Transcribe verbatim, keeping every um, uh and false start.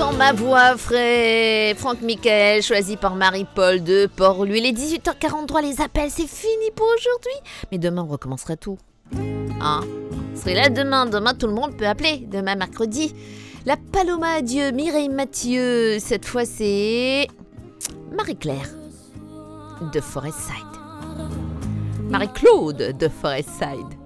Dans ma voix, frais, Franck Michael, choisi par Marie-Paul de Port-Louis. Il est dix-huit heures quarante-trois, les appels, c'est fini pour aujourd'hui. Mais demain, on recommencera tout. Hein? Vous serez là demain. Demain, tout le monde peut appeler. Demain, mercredi. La Paloma Adieu, Mireille Mathieu. Cette fois, c'est Marie-Claire de Forestside. Marie-Claude de Forestside.